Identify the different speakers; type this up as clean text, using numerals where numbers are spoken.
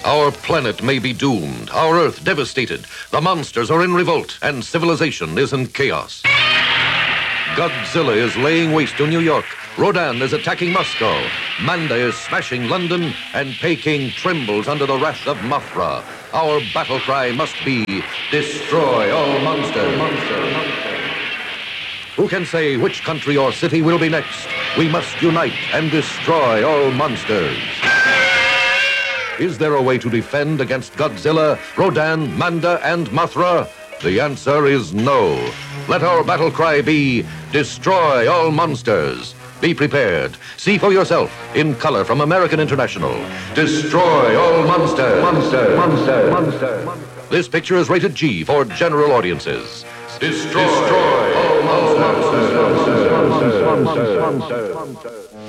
Speaker 1: Our planet may be doomed, our Earth devastated. The monsters are in revolt, and civilization is in chaos. Godzilla is laying waste to New York. Rodan is attacking Moscow. Manda is smashing London, and Peking trembles under the wrath of Mothra. Our battle cry must be, destroy all monsters. Who can say which country or city will be next? We must unite and destroy all monsters. Is there a way to defend against Godzilla, Rodan, Manda, and Mothra? The answer is no. Let our battle cry be, destroy all monsters. Be prepared. See for yourself, in color from American International. Destroy all monsters. Monster. This picture is rated G for general audiences. Destroy all monsters.